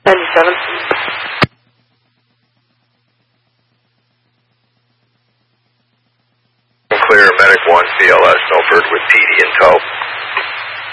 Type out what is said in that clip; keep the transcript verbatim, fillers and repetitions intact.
ninety-seven. Clear, Medic one, C L S, Milford with P D and tow.